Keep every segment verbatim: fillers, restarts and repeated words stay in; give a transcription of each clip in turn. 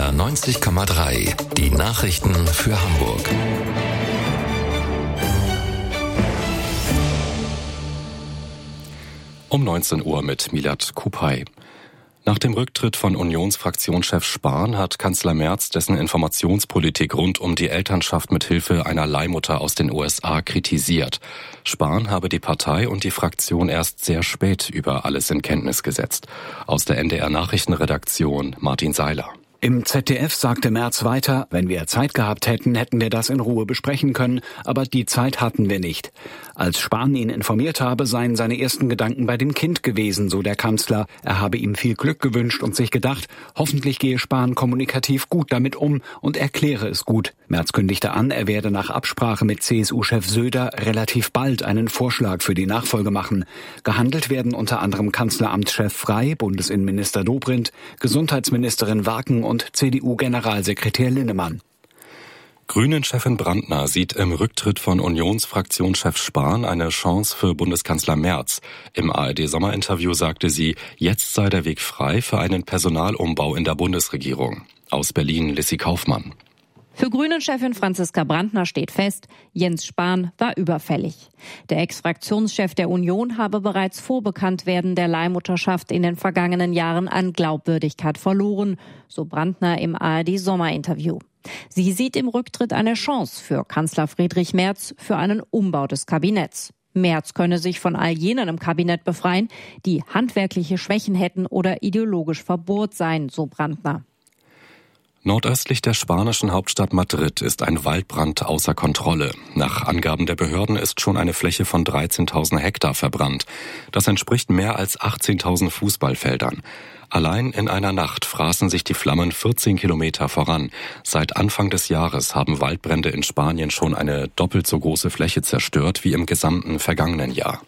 R neunzig Komma drei. Die Nachrichten für Hamburg. Um neunzehn Uhr mit Milad Kupay. Nach dem Rücktritt von Unionsfraktionschef Spahn hat Kanzler Merz dessen Informationspolitik rund um die Elternschaft mit Hilfe einer Leihmutter aus den U S A kritisiert. Spahn habe die Partei und die Fraktion erst sehr spät über alles in Kenntnis gesetzt. Aus der N D R-Nachrichtenredaktion Martin Seiler. Im Z D F sagte Merz weiter, wenn wir Zeit gehabt hätten, hätten wir das in Ruhe besprechen können, aber die Zeit hatten wir nicht. Als Spahn ihn informiert habe, seien seine ersten Gedanken bei dem Kind gewesen, so der Kanzler. Er habe ihm viel Glück gewünscht und sich gedacht, hoffentlich gehe Spahn kommunikativ gut damit um und erkläre es gut. Merz kündigte an, er werde nach Absprache mit C S U-Chef Söder relativ bald einen Vorschlag für die Nachfolge machen. Gehandelt werden unter anderem Kanzleramtschef Frey, Bundesinnenminister Dobrindt, Gesundheitsministerin Waken und C D U-Generalsekretär Linnemann. Grünen-Chefin Brandner sieht im Rücktritt von Unionsfraktionschef Spahn eine Chance für Bundeskanzler Merz. Im A R D-Sommerinterview sagte sie, jetzt sei der Weg frei für einen Personalumbau in der Bundesregierung. Aus Berlin Lissy Kaufmann. Für Grünen-Chefin Franziska Brandner steht fest, Jens Spahn war überfällig. Der Ex-Fraktionschef der Union habe bereits vor Bekanntwerden der Leihmutterschaft in den vergangenen Jahren an Glaubwürdigkeit verloren, so Brandner im A R D-Sommerinterview. Sie sieht im Rücktritt eine Chance für Kanzler Friedrich Merz für einen Umbau des Kabinetts. Merz könne sich von all jenen im Kabinett befreien, die handwerkliche Schwächen hätten oder ideologisch verbohrt seien, so Brandner. Nordöstlich der spanischen Hauptstadt Madrid ist ein Waldbrand außer Kontrolle. Nach Angaben der Behörden ist schon eine Fläche von dreizehntausend Hektar verbrannt. Das entspricht mehr als achtzehntausend Fußballfeldern. Allein in einer Nacht fraßen sich die Flammen vierzehn Kilometer voran. Seit Anfang des Jahres haben Waldbrände in Spanien schon eine doppelt so große Fläche zerstört wie im gesamten vergangenen Jahr.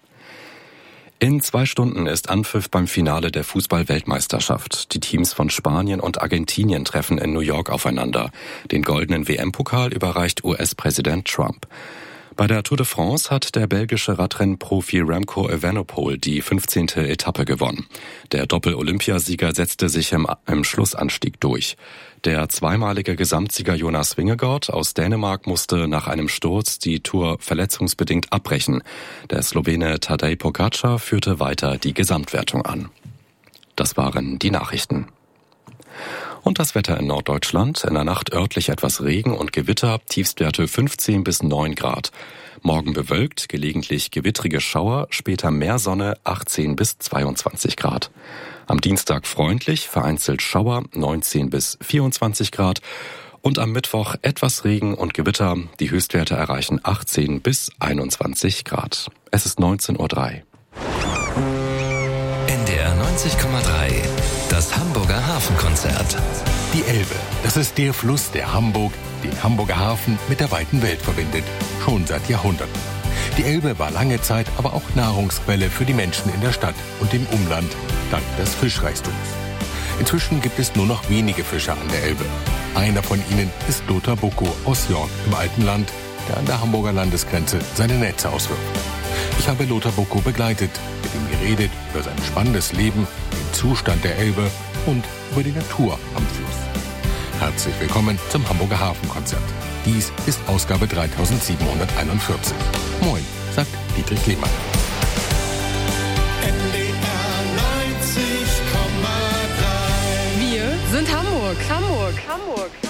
In zwei Stunden ist Anpfiff beim Finale der Fußball-Weltmeisterschaft. Die Teams von Spanien und Argentinien treffen in New York aufeinander. Den goldenen W M-Pokal überreicht U S-Präsident Trump. Bei der Tour de France hat der belgische Radrennprofi Remco Evenepoel die fünfzehnte Etappe gewonnen. Der Doppel-Olympiasieger setzte sich im, im Schlussanstieg durch. Der zweimalige Gesamtsieger Jonas Vingegaard aus Dänemark musste nach einem Sturz die Tour verletzungsbedingt abbrechen. Der Slowene Tadej Pogačar führte weiter die Gesamtwertung an. Das waren die Nachrichten. Und das Wetter in Norddeutschland. In der Nacht örtlich etwas Regen und Gewitter, Tiefstwerte fünfzehn bis neun Grad. Morgen bewölkt, gelegentlich gewittrige Schauer, später mehr Sonne, achtzehn bis zweiundzwanzig Grad. Am Dienstag freundlich, vereinzelt Schauer, neunzehn bis vierundzwanzig Grad. Und am Mittwoch etwas Regen und Gewitter, die Höchstwerte erreichen achtzehn bis einundzwanzig Grad. Es ist neunzehn Uhr drei. N D R neunzig Komma drei. Das Hamburger Hafenkonzert. Die Elbe, das ist der Fluss, der Hamburg, den Hamburger Hafen mit der weiten Welt verbindet. Schon seit Jahrhunderten. Die Elbe war lange Zeit aber auch Nahrungsquelle für die Menschen in der Stadt und im Umland, dank des Fischreichtums. Inzwischen gibt es nur noch wenige Fischer an der Elbe. Einer von ihnen ist Lothar Bucko aus York im alten Land, der an der Hamburger Landesgrenze seine Netze auswirft. Ich habe Lothar Bucko begleitet, mit ihm geredet über sein spannendes Leben, den Zustand der Elbe und über die Natur am Fluss. Herzlich willkommen zum Hamburger Hafenkonzert. Dies ist Ausgabe dreitausendsiebenhunderteinundvierzig. Moin, sagt Dietrich Lehmann. N D R neunzig Komma drei. Wir sind Hamburg, Hamburg, Hamburg.